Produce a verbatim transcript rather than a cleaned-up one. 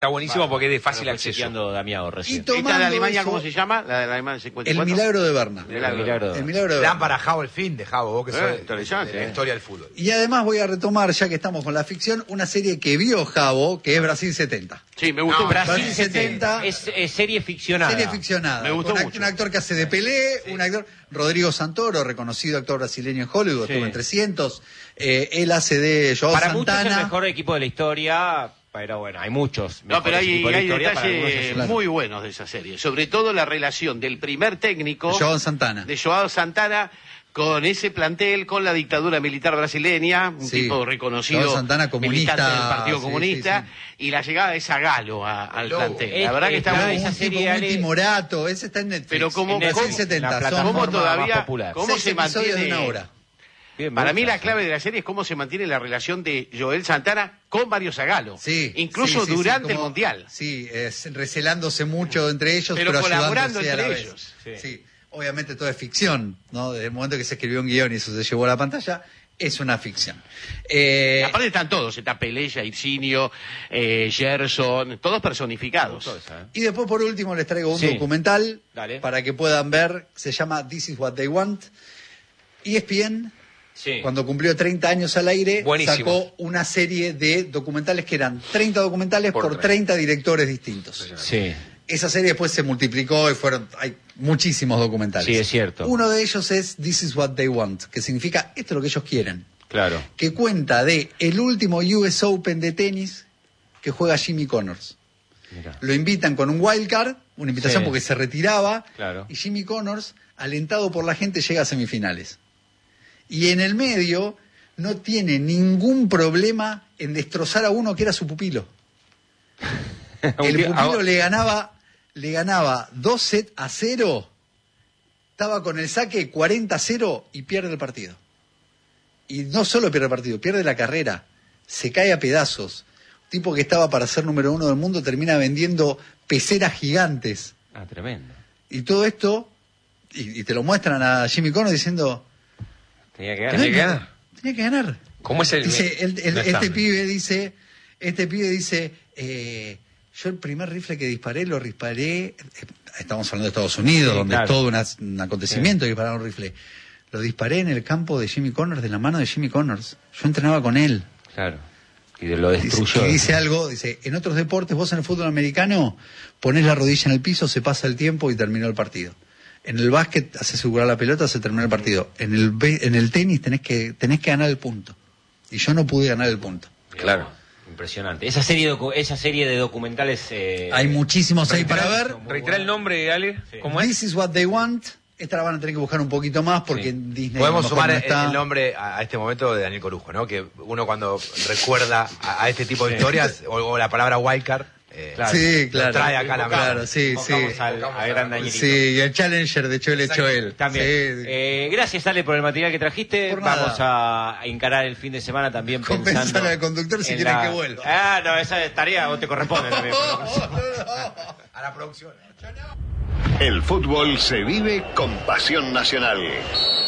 Está buenísimo porque es de fácil Bueno, acceso. Damiao recién. ¿Esta de Alemania eso, cómo se llama? La de la Alemania cincuenta y El cuatro. milagro de Berna. El milagro. El milagro. El milagro de Dan Berna. para Javo el fin de Javo, vos que Eh, sos de- interesante, de la eh. historia del fútbol. Y además voy a retomar, ya que estamos con la ficción, una serie que vio Javo, que es Brasil setenta. Sí, me gustó. No, Brasil Brasil setenta. Es, es serie ficcionada. Serie ficcionada. Me gustó un, act- mucho. un actor que hace de Pelé, un actor, Rodrigo Santoro, reconocido actor brasileño en Hollywood, Sí. estuvo en trescientos. Eh, él hace de Joao Para muchos es el Santana. mejor equipo de la historia, pero bueno, hay muchos. No, pero mejores hay, equipos de la hay historia, para algunos es detalles el- Claro. muy buenos de esa serie. Sobre todo la relación del primer técnico Joao Santana. de Joao Santana con ese plantel, con la dictadura militar brasileña, un Sí. tipo reconocido Joao Santana, comunista, militante del Partido sí, Comunista, sí, y la llegada de Zagallo a- al Lobo. plantel. Es- La verdad que está está muy esa Un serie, tipo muy Ale- timorato, ese está en Netflix. Pero como- En Brasil Netflix, setenta, la son plataforma ¿Cómo más todavía, popular. cómo seis se episodios mantiene? de una hora. Bien, me Para mí gusta, la clave de la serie es cómo se mantiene la relación de Joel Santana con Mario Zagallo. Sí, Incluso sí, sí, sí, durante el como- Mundial. Sí, es, recelándose mucho entre ellos, Pero pero, colaborando ayudándose a la entre vez. ellos. Sí. Sí. Obviamente todo es ficción, ¿no? Desde el momento que se escribió un guión y eso se llevó a la pantalla, es una ficción. Eh, Y aparte están todos, está Pelé, Jairzinho, eh, Gerson, todos personificados. Todo eso, ¿eh? y después, por último, les traigo un Sí. documental Dale. para que puedan ver. Se llama This is What They Want. E S P N, Sí. cuando cumplió treinta años al aire, Buenísimo. sacó una serie de documentales que eran treinta documentales Por por, treinta. treinta directores distintos. Sí. Esa serie después se multiplicó y fueron, hay muchísimos documentales. Sí, es cierto. Uno de ellos es This is What They Want, que significa esto es lo que ellos quieren. Claro. Que cuenta de el último U S Open de tenis que juega Jimmy Connors. Mira. Lo invitan con un wild card, una invitación Sí. porque se retiraba, Claro. y Jimmy Connors, alentado por la gente, llega a semifinales. Y en el medio no tiene ningún problema en destrozar a uno que era su pupilo. El tío- pupilo ah, le ganaba, le ganaba dos sets a cero, estaba con el saque cuarenta a cero y pierde el partido. Y no solo pierde el partido, pierde la carrera, se cae a pedazos. Un tipo que estaba para ser número uno del mundo termina vendiendo peceras gigantes. Ah, tremendo. Y todo esto, y, y te lo muestran a Jimmy Connors diciendo, Tenía que Tenía ganar. que ganar. tenía que ganar. ¿Cómo es el...? Dice, el- el- no está. este pibe dice, este pibe dice, eh, yo el primer rifle que disparé lo disparé, eh, estamos hablando de Estados Unidos, Sí, donde claro. es todo una- un acontecimiento disparar un rifle. Lo disparé en el campo de Jimmy Connors, de la mano de Jimmy Connors. Yo entrenaba con él. Claro. Y lo Dice, destruyó. y dice algo, dice, en otros deportes vos en el fútbol americano ponés la rodilla en el piso, se pasa el tiempo y terminó el partido. En el básquet haces segurar la pelota, se terminó el partido. En el be- en el tenis tenés que tenés que ganar el punto. Y yo no pude ganar el punto. Claro. Impresionante. Esa serie, docu- esa serie de documentales... eh, Hay muchísimos ahí para ver. Reitera el nombre, Ale. Sí. ¿Cómo es? This is what they want. Esta la van a tener que buscar un poquito más porque Sí. en Disney Podemos a lo mejor sumar no el, está. el nombre a, a este momento de Daniel Corujo, ¿no? Que uno cuando recuerda a, a este tipo de historias, o, o la palabra wildcard, eh, Claro. Sí, lo claro. trae acá a la mesa. Claro, sí, sí. Invocamos al, al gran Danielito. Sí, y el Challenger de Choel Choel. También. Sí. Eh, gracias, Ale, por el material que trajiste. Por nada. Vamos a encarar el fin de semana también Compensar pensando... al conductor si en quieren la- que vuelva. Ah, no, esa es tarea o te corresponde también. A la producción. El fútbol se vive con pasión nacional.